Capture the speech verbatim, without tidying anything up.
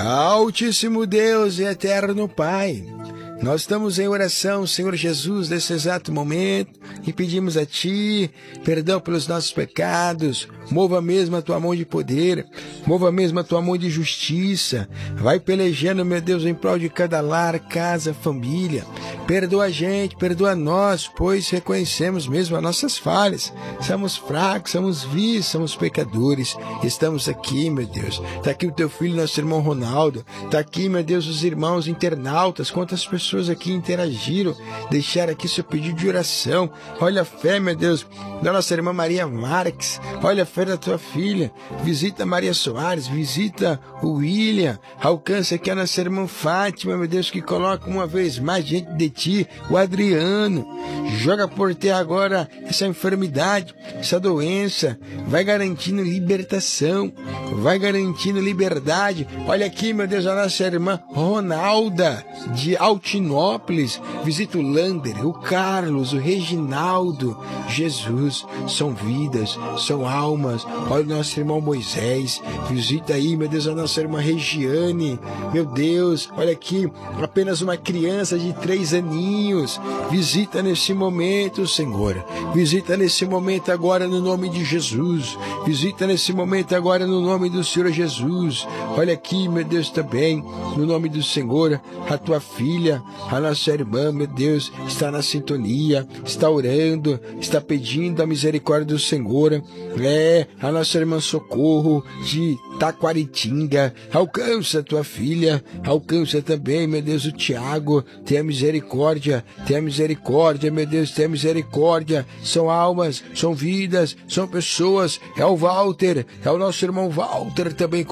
Altíssimo Deus e eterno Pai, nós estamos em oração, Senhor Jesus, nesse exato momento, e pedimos a Ti perdão pelos nossos pecados. Mova mesmo a Tua mão de poder, mova mesmo a Tua mão de justiça. Vai pelejando, meu Deus, em prol de cada lar, casa, família. Perdoa a gente, perdoa nós, pois reconhecemos mesmo as nossas falhas. Somos fracos, somos vis, somos pecadores. Estamos aqui, meu Deus. Está aqui o Teu filho, nosso irmão Ronaldo. Está aqui, meu Deus, os irmãos internautas. Quantas pessoas aqui interagiram, deixaram aqui seu pedido de oração. Olha a fé, meu Deus, da nossa irmã Maria Marques. Olha a fé da tua filha. Visita Maria Soares, visita o William. Alcança aqui a nossa irmã Fátima, meu Deus, que coloca uma vez mais diante de ti o Adriano. Joga por terra agora essa enfermidade, essa doença. Vai garantindo libertação, vai garantindo liberdade. Olha aqui, meu Deus, a nossa irmã Ronalda de Altinópolis. Visita o Lander, o Carlos, o Reginaldo. Jesus, são vidas, são almas. Olha o nosso irmão Moisés. Visita aí, meu Deus, a nossa irmã Regiane. Meu Deus, olha aqui, apenas uma criança de três aninhos. Visita nesse momento, Senhor. Visita nesse momento agora no nome de Jesus. Visita nesse momento agora no nome do Senhor Jesus. Olha aqui, meu Deus, também, no nome do Senhor, a tua filha, a nossa irmã, meu Deus, está na sintonia, está orando, está pedindo a misericórdia do Senhor. É, a nossa irmã Socorro de Taquaritinga. Alcança a tua filha, alcança também, meu Deus, o Tiago. Tenha misericórdia, tenha misericórdia, meu Deus, tenha misericórdia. São almas, são vidas, são pessoas. É o Walter, é o nosso irmão Walter também.